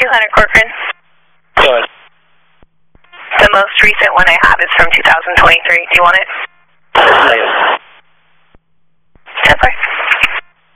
200 Corcoran. Go ahead. The most recent one I have is from 2023. Do you want it? Negative.